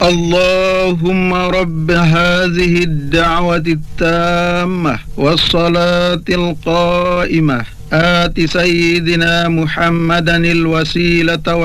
اللهم رب هذه الدعوة التامة والصلاة القائمة آت سيدنا محمدا الوسيلة